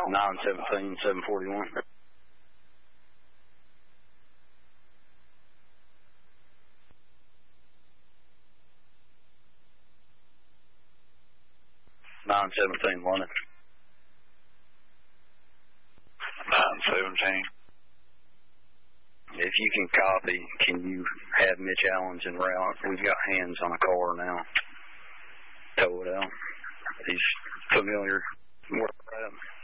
917-741. 917 London. 917. If you can copy, can you have Mitch Allen's en route? We've got hands on a car now. Tow it out. He's familiar where we're at.